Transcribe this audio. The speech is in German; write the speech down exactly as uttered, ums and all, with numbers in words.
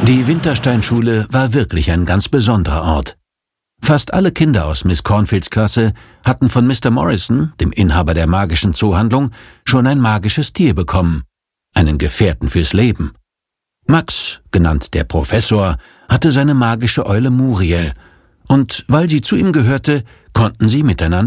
Die Wintersteinschule war wirklich ein ganz besonderer Ort. Fast alle Kinder aus Miss Cornfields Klasse hatten von Mister Morrison, dem Inhaber der magischen Zoohandlung, schon ein magisches Tier bekommen, einen Gefährten fürs Leben. Max, genannt der Professor, hatte seine magische Eule Muriel, und weil sie zu ihm gehörte, konnten sie miteinander